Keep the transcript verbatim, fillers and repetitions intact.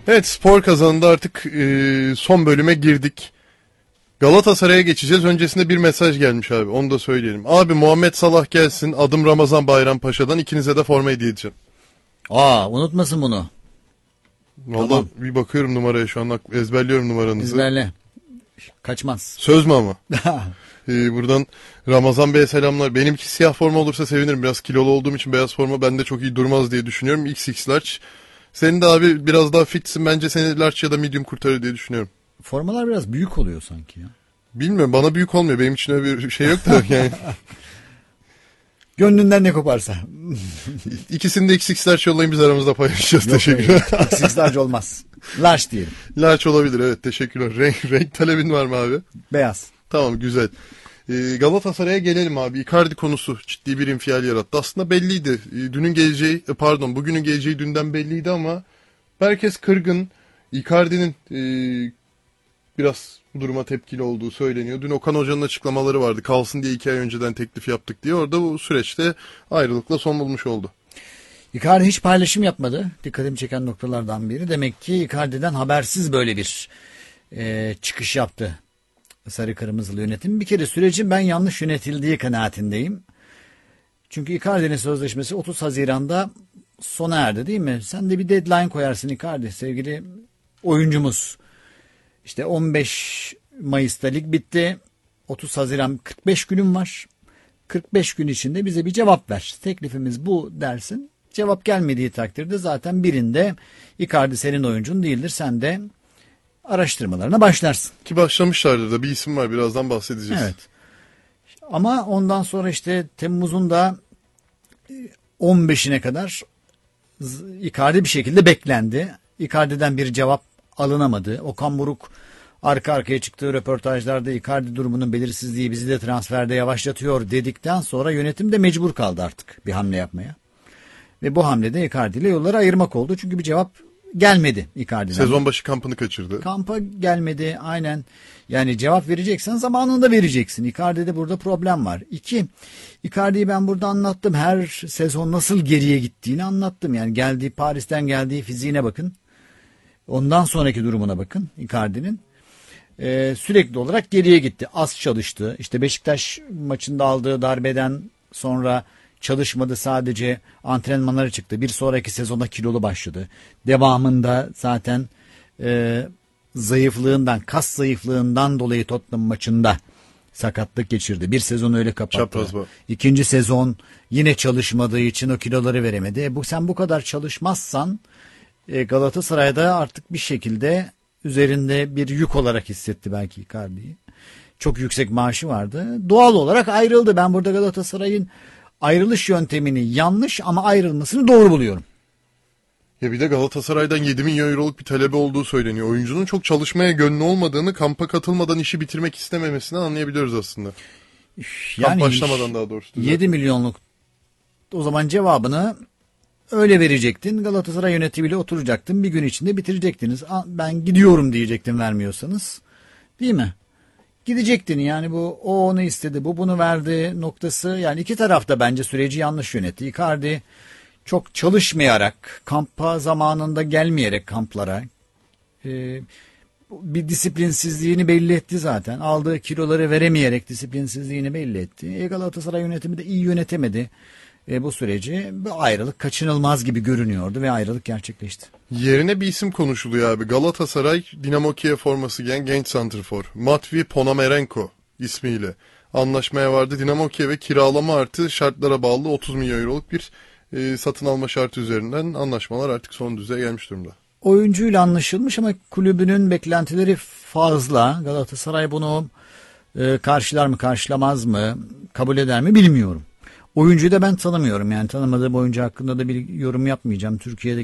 Evet, spor kazanında artık e, son bölüme girdik. Galatasaray'a geçeceğiz. Öncesinde bir mesaj gelmiş abi. Onu da söyleyelim. Abi Muhammed Salah gelsin. Adım Ramazan Bayrampaşa'dan. İkinize de forma hediye edeceğim. Aa, unutmasın bunu. Vallahi Tamam. bir bakıyorum numaraya şu an. Ezberliyorum numaranızı. Ezberle. Kaçmaz. Söz mü ama? Ee, buradan Ramazan Bey'e selamlar. Benimki siyah forma olursa sevinirim. Biraz kilolu olduğum için beyaz forma bende çok iyi durmaz diye düşünüyorum. X X large. Senin de abi biraz daha fitsin. Bence seni large ya da medium kurtarır diye düşünüyorum. Formalar biraz büyük oluyor sanki ya. Bilmiyorum, bana büyük olmuyor. Benim için öyle bir şey yok da yani. Gönlünden ne koparsa. İkisini de X X large yollayın, biz aramızda paylaşacağız. Yok, Teşekkürler. X X large olmaz. Large diyelim. Large olabilir, evet, teşekkürler. Renk, renk talebin var mı abi? Beyaz. Tamam, güzel. Ee, Galatasaray'a gelelim abi. Icardi konusu ciddi bir infial yarattı. Aslında belliydi. Ee, dünün geleceği, e, pardon bugünün geleceği dünden belliydi ama herkes kırgın. Icardi'nin e, biraz bu duruma tepkili olduğu söyleniyor. Dün Okan Hoca'nın açıklamaları vardı. Kalsın diye iki ay önceden teklif yaptık diye. Orada bu süreçte ayrılıkla son bulmuş oldu. Icardi hiç paylaşım yapmadı. Dikkatimi çeken noktalardan biri. Demek ki Icardi'den habersiz böyle bir e, çıkış yaptı sarı kırmızılı yönetim. Bir kere sürecin ben yanlış yönetildiği kanaatindeyim. Çünkü Icardi'nin sözleşmesi otuz Haziran'da sona erdi, değil mi? Sen de bir deadline koyarsın Icardi, sevgili oyuncumuz. İşte on beş Mayıs'ta lig bitti. otuz Haziran, kırk beş günüm var. kırk beş gün içinde bize bir cevap ver. Teklifimiz bu dersin. Cevap gelmediği takdirde zaten birinde Icardi senin oyuncun değildir. Sen de araştırmalarına başlarsın. Ki başlamışlardır da, bir isim var, birazdan bahsedeceğiz. Evet. Ama ondan sonra işte Temmuz'un da on beşine kadar Icardi bir şekilde beklendi. Icardi'den bir cevap alınamadı. Okan Buruk arka arkaya çıktığı röportajlarda Icardi durumunun belirsizliği bizi de transferde yavaşlatıyor dedikten sonra yönetim de mecbur kaldı artık bir hamle yapmaya. Ve bu hamlede Icardi ile yolları ayırmak oldu. Çünkü bir cevap gelmedi Icardi'den. Sezon başı kampını kaçırdı. Kampa gelmedi, aynen. Yani cevap vereceksen zamanında vereceksin. Icardi'de burada problem var. İki, Icardi'yi ben burada anlattım. Her sezon nasıl geriye gittiğini anlattım. Yani geldiği, Paris'ten geldiği fiziğine bakın. Ondan sonraki durumuna bakın Icardi'nin. Ee, sürekli olarak geriye gitti. Az çalıştı. İşte Beşiktaş maçında aldığı darbeden sonra çalışmadı, sadece antrenmanlara çıktı. Bir sonraki sezonda kilolu başladı. Devamında zaten e, zayıflığından, kas zayıflığından dolayı Tottenham maçında sakatlık geçirdi. Bir sezon öyle kapattı. İkinci sezon yine çalışmadığı için o kiloları veremedi. E, bu sen bu kadar çalışmazsan e, Galatasaray'da artık bir şekilde üzerinde bir yük olarak hissetti belki Icardi'yi. Çok yüksek maaşı vardı. Doğal olarak ayrıldı. Ben burada Galatasaray'ın ayrılış yöntemini yanlış ama ayrılmasını doğru buluyorum. Ya bir de Galatasaray'dan yedi milyon euroluk bir talebi olduğu söyleniyor. Oyuncunun çok çalışmaya gönlü olmadığını, kampa katılmadan işi bitirmek istememesini anlayabiliyoruz aslında. Yani Kamp başlamadan daha doğrusu. yedi milyonluk o zaman cevabını öyle verecektin. Galatasaray yönetimiyle oturacaktın. Bir gün içinde bitirecektiniz. Ben gidiyorum diyecektin vermiyorsanız. Değil mi? Gidecektin yani, bu o onu istedi, bu bunu verdi noktası. Yani iki tarafta bence süreci yanlış yönetti. Icardi çok çalışmayarak, kampa zamanında gelmeyerek kamplara e, bir disiplinsizliğini belli etti zaten. Aldığı kiloları veremeyerek disiplinsizliğini belli etti. E, Galatasaray yönetimi de iyi yönetemedi e, bu süreci. Bu ayrılık kaçınılmaz gibi görünüyordu ve ayrılık gerçekleşti. Yerine bir isim konuşuluyor abi. Galatasaray Dinamo Kiev forması giyen genç santrfor Matvey Ponomarenko ismiyle anlaşmaya vardı. Dinamo Kiev'e kiralama artı şartlara bağlı otuz milyon euroluk bir e, satın alma şartı üzerinden anlaşmalar artık son düzeye gelmiş durumda. Oyuncuyla anlaşılmış ama kulübünün beklentileri fazla. Galatasaray bunu e, karşılar mı, karşılamaz mı, kabul eder mi bilmiyorum. Oyuncuyu da ben tanımıyorum. Yani tanımadığım oyuncu hakkında da bir yorum yapmayacağım. Türkiye'de